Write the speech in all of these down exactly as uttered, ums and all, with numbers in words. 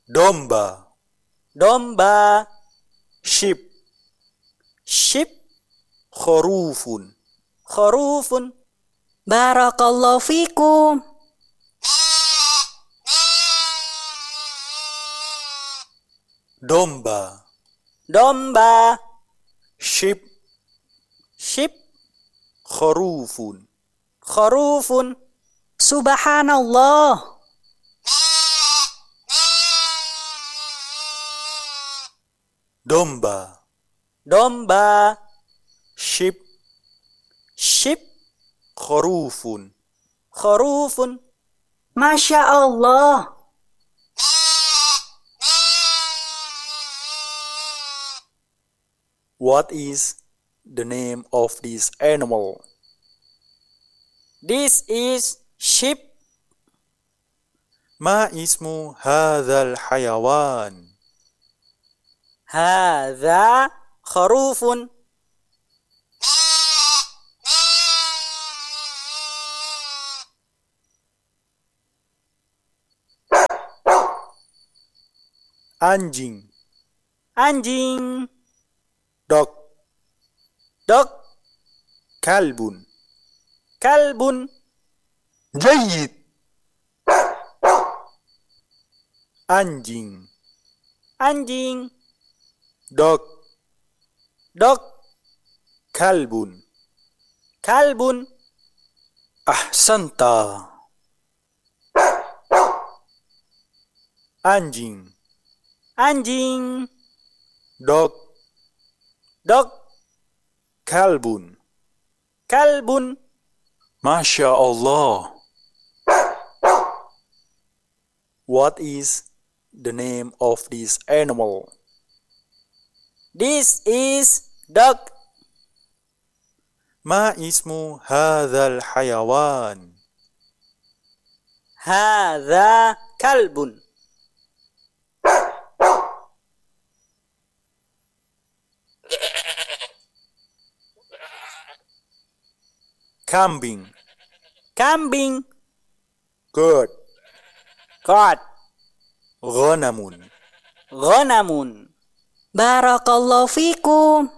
Domba. Domba. Sheep. Sheep. Khurufun. Khurufun. Barakallahu fikum. Domba. Domba. Sheep. Sheep. Khurufun. Khurufun. Subhanallah. Domba. Domba. Sheep. Sheep. Khurufun. Khurufun. Masya Allah. What is the name of this animal? This is sheep. ما اسم هذا الحيوان؟ هذا خروف. Anjing. Anjing. Dog. Dog. كلب. Kalbun. جيد. Anjing. Anjing. Dog. Dog. كلب. Kalbun. أحسنت. Anjing. Anjing. Dog. Dog. كلب. Kalbun. Masya Allah. What is the name of this animal? This is dog. ما اسم هذا الحيوان؟ هذا كلب. Kambing. Kambing. Goat. Goat. غنم. Ghonamun. Barakallahu fikum.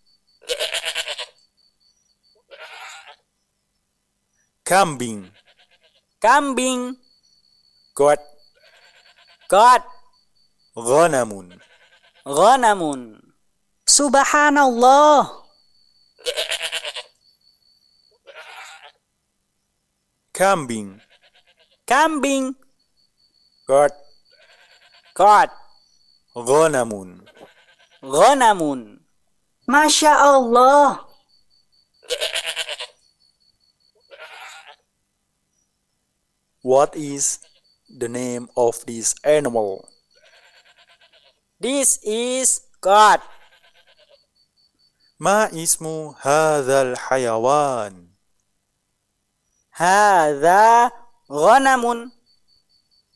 Kambing. Kambing. Goat. Goat. غنم. Ghonamun. Subhanallah. Kambing. Kambing. Goat. Goat. غنم. Ghonamun. Masya Allah. What is the name of this animal? This is goat. ما اسم هذا الحيوان؟ هذا غنم.